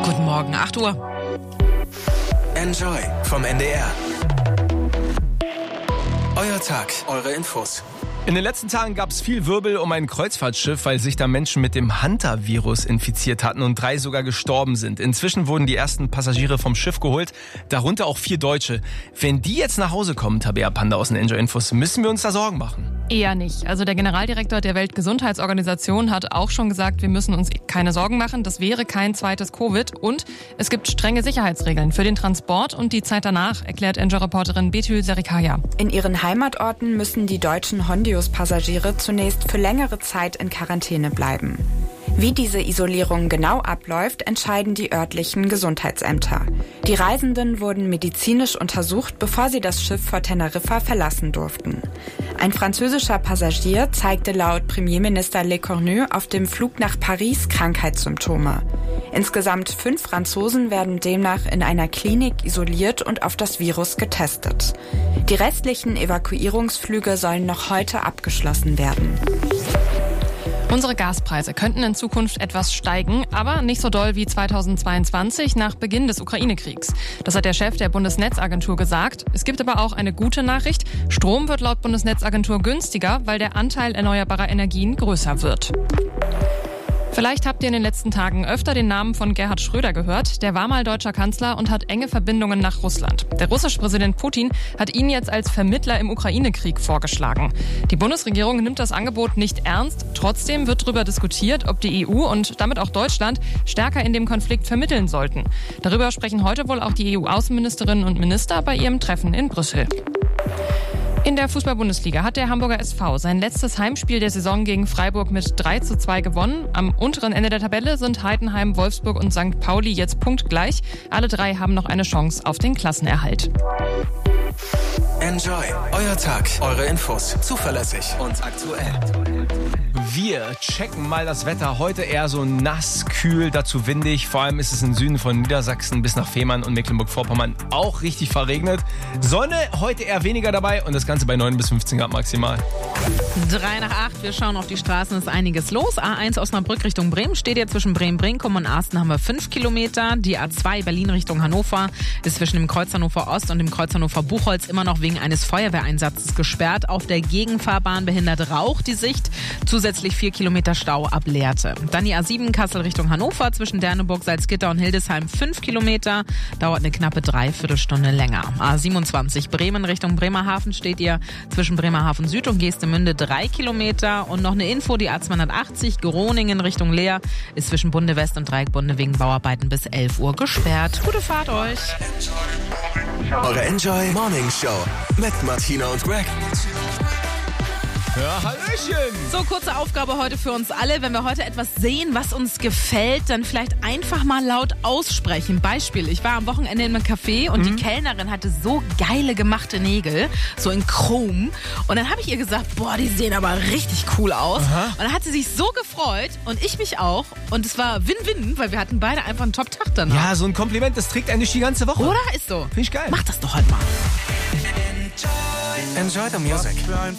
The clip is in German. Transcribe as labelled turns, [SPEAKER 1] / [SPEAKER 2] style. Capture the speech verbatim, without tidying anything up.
[SPEAKER 1] Guten Morgen, acht Uhr.
[SPEAKER 2] Enjoy vom N D R. Euer Tag, eure Infos.
[SPEAKER 3] In den letzten Tagen gab es viel Wirbel um ein Kreuzfahrtschiff, weil sich da Menschen mit dem Hunter-Virus infiziert hatten und drei sogar gestorben sind. Inzwischen wurden die ersten Passagiere vom Schiff geholt, darunter auch vier Deutsche. Wenn die jetzt nach Hause kommen, Tabea Panda aus den Enjoy Infos, müssen wir uns da Sorgen machen?
[SPEAKER 1] Eher nicht. Also der Generaldirektor der Weltgesundheitsorganisation hat auch schon gesagt, wir müssen uns keine Sorgen machen. Das wäre kein zweites Covid. Und es gibt strenge Sicherheitsregeln für den Transport und die Zeit danach, erklärt Enjoy-Reporterin Betül Serikaya.
[SPEAKER 4] In ihren Heimatorten müssen die deutschen Hondius-Passagiere zunächst für längere Zeit in Quarantäne bleiben. Wie diese Isolierung genau abläuft, entscheiden die örtlichen Gesundheitsämter. Die Reisenden wurden medizinisch untersucht, bevor sie das Schiff vor Teneriffa verlassen durften. Ein französischer Passagier zeigte laut Premierminister Lecornu auf dem Flug nach Paris Krankheitssymptome. Insgesamt fünf Franzosen werden demnach in einer Klinik isoliert und auf das Virus getestet. Die restlichen Evakuierungsflüge sollen noch heute abgeschlossen werden.
[SPEAKER 1] Unsere Gaspreise könnten in Zukunft etwas steigen, aber nicht so doll wie zweitausendzweiundzwanzig nach Beginn des Ukraine-Kriegs. Das hat der Chef der Bundesnetzagentur gesagt. Es gibt aber auch eine gute Nachricht. Strom wird laut Bundesnetzagentur günstiger, weil der Anteil erneuerbarer Energien größer wird. Vielleicht habt ihr in den letzten Tagen öfter den Namen von Gerhard Schröder gehört. Der war mal deutscher Kanzler und hat enge Verbindungen nach Russland. Der russische Präsident Putin hat ihn jetzt als Vermittler im Ukraine-Krieg vorgeschlagen. Die Bundesregierung nimmt das Angebot nicht ernst. Trotzdem wird darüber diskutiert, ob die E U und damit auch Deutschland stärker in dem Konflikt vermitteln sollten. Darüber sprechen heute wohl auch die E U-Außenministerinnen und Minister bei ihrem Treffen in Brüssel. In der Fußball-Bundesliga hat der Hamburger S V sein letztes Heimspiel der Saison gegen Freiburg mit drei zu zwei gewonnen. Am unteren Ende der Tabelle sind Heidenheim, Wolfsburg und Sankt Pauli jetzt punktgleich. Alle drei haben noch eine Chance auf den Klassenerhalt.
[SPEAKER 2] Enjoy, euer Tag, eure Infos. Zuverlässig und aktuell.
[SPEAKER 3] Wir checken mal das Wetter. Heute eher so nass, kühl, dazu windig. Vor allem ist es im Süden von Niedersachsen bis nach Fehmarn und Mecklenburg-Vorpommern auch richtig verregnet. Sonne heute eher weniger dabei und das Ganze bei neun bis fünfzehn Grad maximal.
[SPEAKER 5] drei nach acht, wir schauen auf die Straßen, ist einiges los. A eins Osnabrück Richtung Bremen steht jetzt zwischen Bremen-Brinkum und Arsten haben wir fünf Kilometer. Die A zwei Berlin Richtung Hannover ist zwischen dem Kreuz Hannover Ost und dem Kreuz Hannover Buchholz immer noch wegen eines Feuerwehreinsatzes gesperrt. Auf der Gegenfahrbahn behindert Rauch die Sicht. Zusätzlich vier Kilometer Stau ab Lehrte. Dann die A sieben Kassel Richtung Hannover zwischen Derneburg, Salzgitter und Hildesheim fünf Kilometer. Dauert eine knappe Dreiviertelstunde länger. A siebenundzwanzig Bremen Richtung Bremerhaven steht ihr zwischen Bremerhaven Süd und Geestemünde drei Kilometer. Und noch eine Info, die A zweihundertachtzig Groningen Richtung Leer ist zwischen Bunde West und Dreieckbunde wegen Bauarbeiten bis elf Uhr gesperrt. Gute Fahrt euch.
[SPEAKER 2] Eure Enjoy Morning Show mit Martina und Greg.
[SPEAKER 3] Ja, Hallöchen!
[SPEAKER 5] So, kurze Aufgabe heute für uns alle. Wenn wir heute etwas sehen, was uns gefällt, dann vielleicht einfach mal laut aussprechen. Beispiel, ich war am Wochenende in einem Café und mhm. die Kellnerin hatte so geile gemachte Nägel, so in Chrom. Und dann habe ich ihr gesagt, boah, die sehen aber richtig cool aus. Aha. Und dann hat sie sich so gefreut und ich mich auch. Und es war Win-Win, weil wir hatten beide einfach einen Top-Tag danach.
[SPEAKER 3] Ja, so ein Kompliment, das trägt einen durch die ganze Woche.
[SPEAKER 5] Oder? Ist so.
[SPEAKER 3] Finde ich geil.
[SPEAKER 5] Mach das doch heute mal.
[SPEAKER 2] Enjoy the music.